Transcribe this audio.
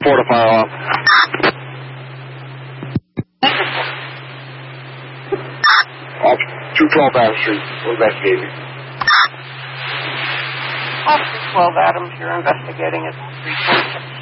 report a fire off. Off 212 Adams Street. We're investigating. Officer 12 Adams, you're investigating at 326.